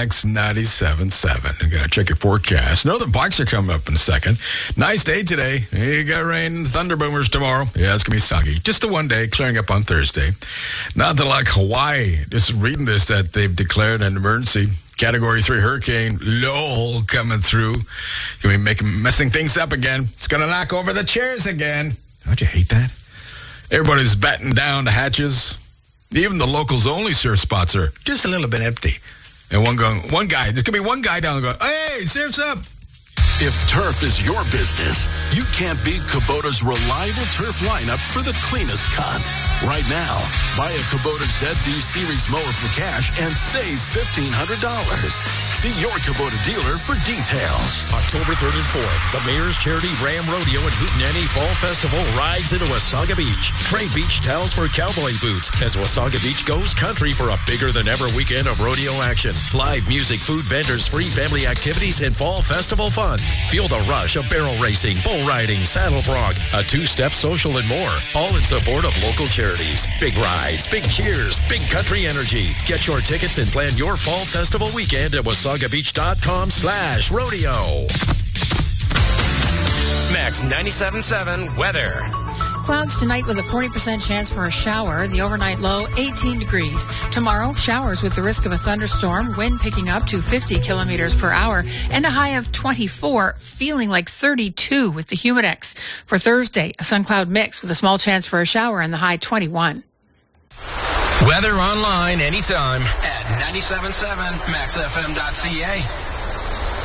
Max 97.7. I'm going to check your forecast. Northern Bikes are coming up in a second. Nice day today. You got rain, thunder boomers tomorrow. Yeah, it's going to be soggy. Just a one day, clearing up on Thursday. Nothing like Hawaii. Just reading this, that they've declared an emergency. Category 3 hurricane Lowell coming through. Going to be messing things up again. It's going to knock over the chairs again. Don't you hate that? Everybody's batting down the hatches. Even the locals only surf spots are just a little bit empty. And there's going to be one guy down going, hey, surf's up. If turf is your business, you can't beat Kubota's reliable turf lineup for the cleanest cut. Right now, buy a Kubota ZD Series mower for cash and save $1,500. See your Kubota dealer for details. October 3rd and 4th, the Mayor's Charity Ram Rodeo and Hootenanny Fall Festival rides into Wasaga Beach. Trade beach towels for cowboy boots as Wasaga Beach goes country for a bigger-than-ever weekend of rodeo action. Live music, food vendors, free family activities, and fall festival fun. Feel the rush of barrel racing, bull riding, saddle bronc, a two-step social, and more. All in support of local charities. Big rides, big cheers, big country energy. Get your tickets and plan your fall festival weekend at wasagabeach.com/rodeo. Max 97.7 weather. Clouds tonight with a 40% chance for a shower. The overnight low, 18 degrees. Tomorrow, showers with the risk of a thunderstorm. Wind picking up to 50 kilometers per hour. And a high of 24, feeling like 32 with the Humidex. For Thursday, a sun cloud mix with a small chance for a shower and the high 21. Weather online anytime at 97.7 maxfm.ca.